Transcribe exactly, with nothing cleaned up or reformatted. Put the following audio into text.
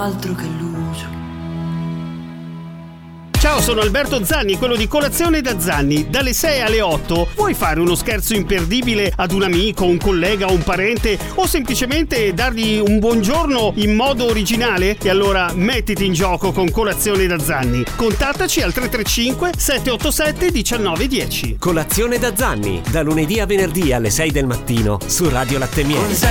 altro che l'uso. Ciao, sono Alberto Zanni, quello di Colazione da Zanni. Dalle sei alle otto vuoi fare uno scherzo imperdibile ad un amico, un collega, un parente o semplicemente dargli un buongiorno in modo originale? E allora mettiti in gioco con Colazione da Zanni. Contattaci al tre tre cinque sette otto sette uno nove uno zero. Colazione da Zanni, da lunedì a venerdì alle sei del mattino su Radio Latte Miele.